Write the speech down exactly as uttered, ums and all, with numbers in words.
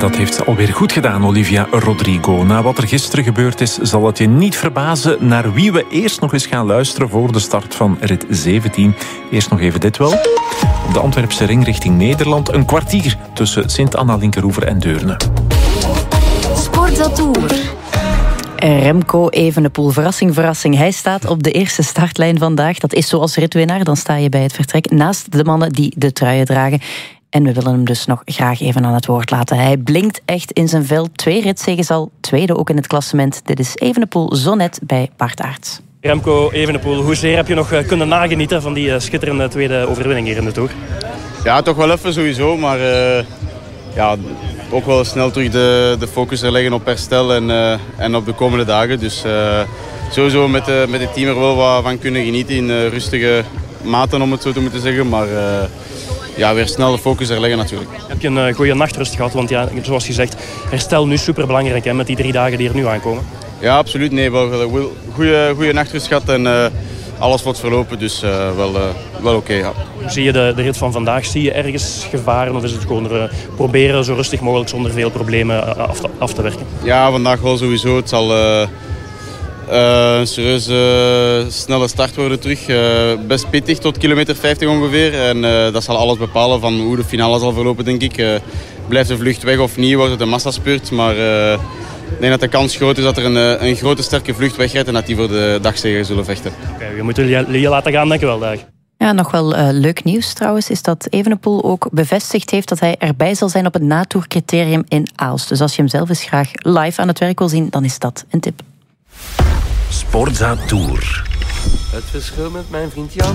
dat heeft ze alweer goed gedaan, Olivia Rodrigo. Na wat er gisteren gebeurd is, zal het je niet verbazen naar wie we eerst nog eens gaan luisteren voor de start van rit zeventien. Eerst nog even dit wel. Op de Antwerpse ring richting Nederland een kwartier tussen Sint-Anna-Linkeroever en Deurne. Sportatour. Remco Evenepoel, verrassing, verrassing. Hij staat op de eerste startlijn vandaag. Dat is zoals ritwinnaar, dan sta je bij het vertrek naast de mannen die de truien dragen. En we willen hem dus nog graag even aan het woord laten. Hij blinkt echt in zijn vel. Twee ritzeges al, tweede ook in het klassement. Dit is Evenepoel zo net bij Bart Aerts. Remco Evenepoel, hoezeer heb je nog kunnen nagenieten van die schitterende tweede overwinning hier in de Tour? Ja, toch wel even sowieso, maar uh, ja, ook wel snel terug de, de focus er leggen op herstel en, uh, en op de komende dagen. Dus uh, sowieso met, uh, met het team er wel wat van kunnen genieten in uh, rustige maten, om het zo te moeten zeggen. Maar uh, ja, weer snel de focus er leggen natuurlijk. Heb je een uh, goede nachtrust gehad? Want ja, zoals gezegd, herstel nu superbelangrijk hè, met die drie dagen die er nu aankomen. Ja, absoluut. Nee, wel een goede, goede nachtrust gehad en uh, alles wordt verlopen. Dus uh, wel, uh, wel oké. Okay, ja. Zie je de, de rit van vandaag? Zie je ergens gevaren of is het gewoon uh, proberen zo rustig mogelijk zonder veel problemen af te, af te werken? Ja, vandaag wel sowieso. Het zal uh, uh, een serieuze uh, snelle start worden terug. Uh, best pittig tot kilometer vijftig ongeveer. En uh, dat zal alles bepalen van hoe de finale zal verlopen, denk ik. Uh, blijft de vlucht weg of niet, wordt het een massaspeurt. Maar uh, ik denk dat de kans groot is dat er een, een grote sterke vlucht wegrijdt en dat die voor de dagzege zullen vechten. Okay, we moeten je, je laten gaan, denk ik wel, Dag. Ja, nog wel uh, leuk nieuws trouwens is dat Evenepoel ook bevestigd heeft dat hij erbij zal zijn op het natourcriterium in Aalst. Dus als je hem zelf eens graag live aan het werk wil zien, dan is dat een tip. Sportza Tour. Het verschil met mijn vriend Jan.